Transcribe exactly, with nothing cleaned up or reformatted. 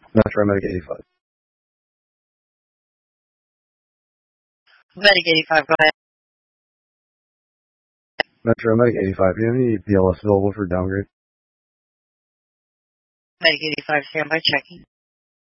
Metro Medic eighty-five. Medic eighty-five, go ahead. Metro Medic eighty-five, do you have any B L S available for downgrade? Medic eighty-five, standby checking.